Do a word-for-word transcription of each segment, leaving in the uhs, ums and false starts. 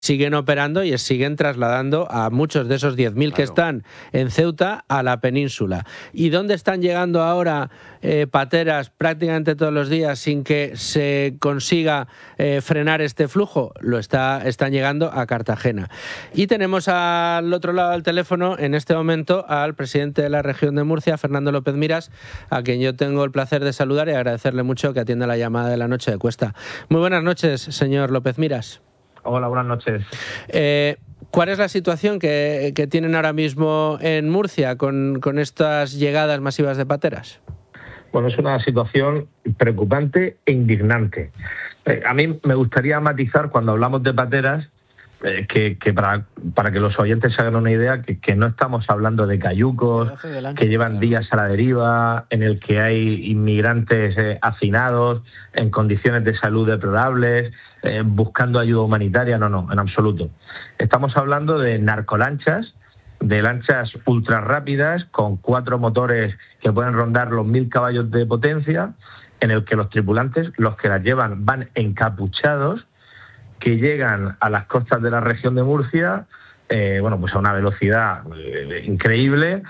siguen operando y siguen trasladando a muchos de esos diez mil claro. que están en Ceuta a la península. ¿Y dónde están llegando ahora eh, pateras prácticamente todos los días sin que se consiga eh, frenar este flujo? Lo está, están llegando a Cartagena. Y tenemos al otro lado del teléfono en este momento al presidente de la región de Murcia, Fernando López Miras, a quien yo tengo el placer de saludar y agradecerle mucho que atienda la llamada de la noche de Cuesta. Muy buenas noches, señor López Miras. Hola, buenas noches. Eh, ¿Cuál es la situación que, que tienen ahora mismo en Murcia con, con estas llegadas masivas de pateras? Bueno, es una situación preocupante e indignante. Eh, a mí me gustaría matizar cuando hablamos de pateras eh, que, que para, para que los oyentes se hagan una idea, que, que no estamos hablando de cayucos que llevan días a la deriva, en el que hay inmigrantes eh, hacinados, en condiciones de salud deplorables, eh, buscando ayuda humanitaria. No, no, en absoluto. Estamos hablando de narcolanchas, de lanchas ultra rápidas con cuatro motores que pueden rondar los mil caballos de potencia, en el que los tripulantes, los que las llevan, van encapuchados, que llegan a las costas de la región de Murcia, eh, bueno, pues a una velocidad eh, increíble,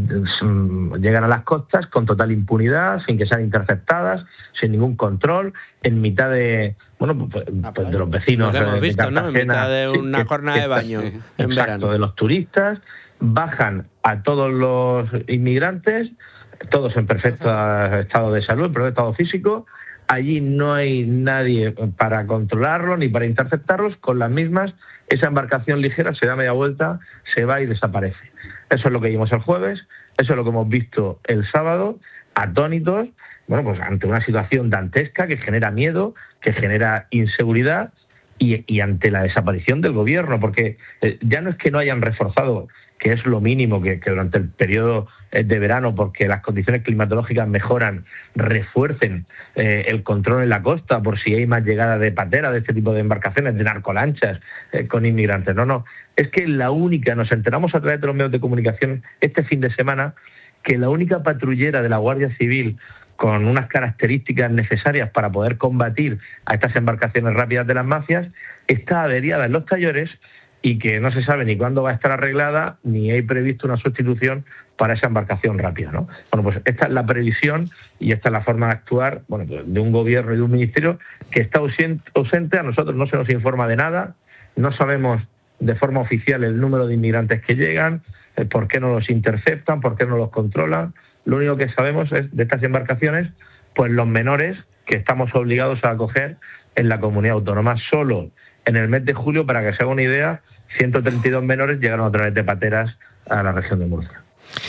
llegan a las costas con total impunidad, sin que sean interceptadas, sin ningún control, en mitad de, bueno, pues, pues de los vecinos lo hemos de visto, Cartagena, ¿no? En mitad de una que, jornada que, de baño que, en exacto, verano. de los turistas, bajan a todos los inmigrantes, todos en perfecto estado de salud, en perfecto estado físico. Allí no hay nadie para controlarlo ni para interceptarlos. Con las mismas, esa embarcación ligera se da media vuelta, se va y desaparece. Eso es lo que vimos el jueves, eso es lo que hemos visto el sábado, atónitos, bueno, pues ante una situación dantesca que genera miedo, que genera inseguridad y, y ante la desaparición del gobierno, porque eh, ya no es que no hayan reforzado, que es lo mínimo que, que durante el periodo de verano, porque las condiciones climatológicas mejoran, refuercen eh, el control en la costa por si hay más llegada de pateras, de este tipo de embarcaciones, de narcolanchas eh, con inmigrantes. No, no, es que la única, nos enteramos a través de los medios de comunicación este fin de semana, que la única patrullera de la Guardia Civil con unas características necesarias para poder combatir a estas embarcaciones rápidas de las mafias está averiada en los Tallores, y que no se sabe ni cuándo va a estar arreglada, ni hay previsto una sustitución para esa embarcación rápida, ¿no? Bueno, pues esta es la previsión y esta es la forma de actuar, bueno, pues de un gobierno y de un ministerio que está ausente. A nosotros no se nos informa de nada, no sabemos de forma oficial el número de inmigrantes que llegan, por qué no los interceptan, por qué no los controlan. Lo único que sabemos es de estas embarcaciones, pues los menores que estamos obligados a acoger en la comunidad autónoma. Solo en el mes de julio, para que se haga una idea, ciento treinta y dos menores llegaron a través de pateras a la región de Murcia.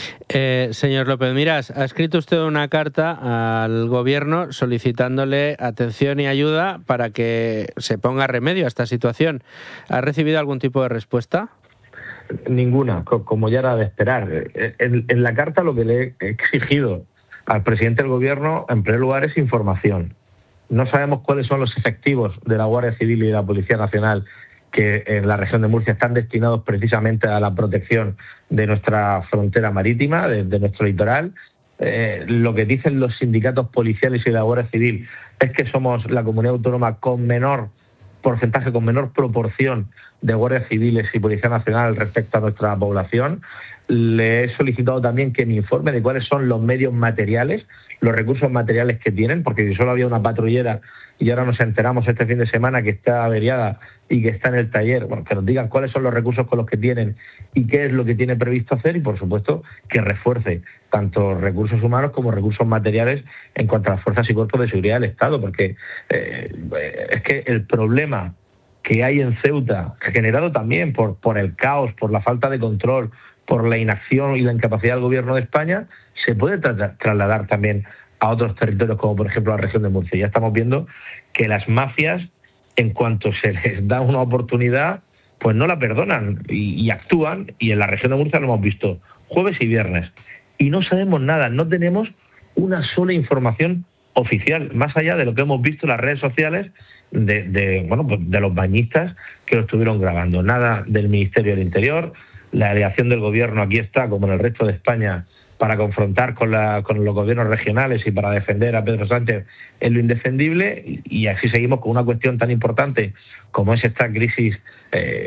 Eh, señor López Miras, ha escrito usted una carta al gobierno solicitándole atención y ayuda para que se ponga remedio a esta situación. ¿Ha recibido algún tipo de respuesta? Ninguna, como ya era de esperar. En, en la carta lo que le he exigido al presidente del gobierno, en primer lugar, es información. No sabemos cuáles son los efectivos de la Guardia Civil y de la Policía Nacional que en la región de Murcia están destinados precisamente a la protección de nuestra frontera marítima, de, de nuestro litoral. Eh, lo que dicen los sindicatos policiales y de la Guardia Civil es que somos la comunidad autónoma con menor porcentaje, con menor proporción de guardias civiles y Policía Nacional respecto a nuestra población. Le he solicitado también que me informe de cuáles son los medios materiales, los recursos materiales que tienen, porque si solo había una patrullera y ahora nos enteramos este fin de semana que está averiada y que está en el taller, bueno, que nos digan cuáles son los recursos con los que tienen y qué es lo que tiene previsto hacer, y por supuesto que refuerce tanto recursos humanos como recursos materiales en cuanto a las fuerzas y cuerpos de seguridad del Estado, porque eh, es que el problema que hay en Ceuta, generado también por, por el caos, por la falta de control, por la inacción y la incapacidad del gobierno de España, se puede tra- trasladar también a otros territorios, como por ejemplo la región de Murcia. Ya estamos viendo que las mafias, en cuanto se les da una oportunidad, pues no la perdonan y, y actúan, y en la región de Murcia lo hemos visto jueves y viernes. Y no sabemos nada, no tenemos una sola información oficial, más allá de lo que hemos visto en las redes sociales de, de, bueno, pues de los bañistas que lo estuvieron grabando. Nada del Ministerio del Interior. La delegación del gobierno aquí está, como en el resto de España, para confrontar con, la, con los gobiernos regionales y para defender a Pedro Sánchez en lo indefendible, y así seguimos con una cuestión tan importante como es esta crisis eh,